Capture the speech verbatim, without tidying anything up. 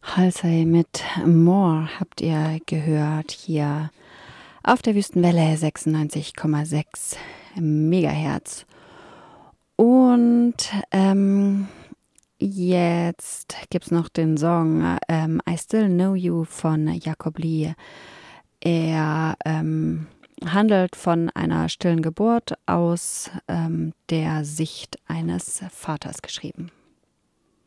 Halsey mit More habt ihr gehört hier auf der Wüstenwelle sechsundneunzig Komma sechs Megahertz. Und ähm, jetzt gibt's noch den Song ähm, I Still Know You von Jakob Lee. Er ähm, handelt von einer stillen Geburt aus ähm, der Sicht eines Vaters geschrieben.